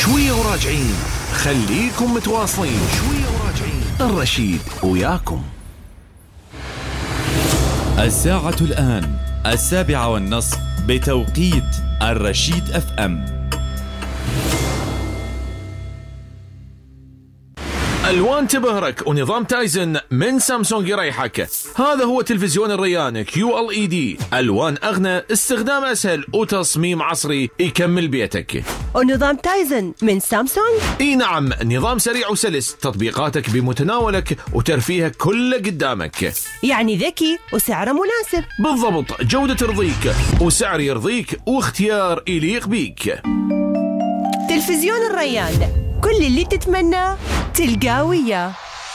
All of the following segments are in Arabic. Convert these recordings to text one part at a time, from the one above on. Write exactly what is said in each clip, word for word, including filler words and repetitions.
شوية وراجعين، خليكم متواصلين. شوية وراجعين، الرشيد وياكم. الساعة الآن السابعة والنصف بتوقيت الرشيد اف ام. ألوان تبهرك ونظام تايزن من سامسونج يريحك. هذا هو تلفزيون الريان كيو ال اي دي، ألوان أغنى، استخدام أسهل وتصميم عصري يكمل بيتك. ونظام تايزن من سامسونج؟ اي نعم، نظام سريع وسلس، تطبيقاتك بمتناولك وترفيهك كله قدامك. يعني ذكي وسعره مناسب. بالضبط، جودة ترضيك وسعر يرضيك واختيار يليق بيك. تلفزيون الريان، كل اللي تتمناه تلقاه وياه.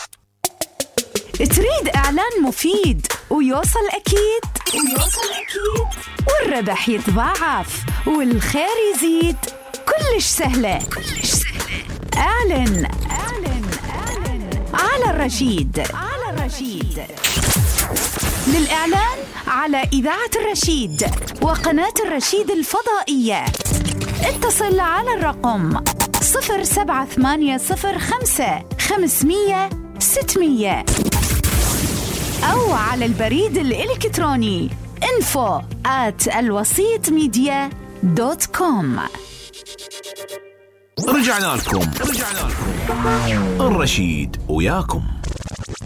تريد إعلان مفيد ويوصل أكيد ويوصل أكيد والربح يتضاعف والخير يزيد، كلش سهلة كلش سهلة. أعلن أعلن أعلن على الرشيد على الرشيد. للإعلان على إذاعة الرشيد وقناة الرشيد الفضائية اتصل على الرقم صفر سبعة ثمانية صفر خمسة خمسمية ستمية أو على البريد الإلكتروني info at الوسيط ميديا دوت كوم. رجعنا لكم رجعنا لكم الرشيد وياكم.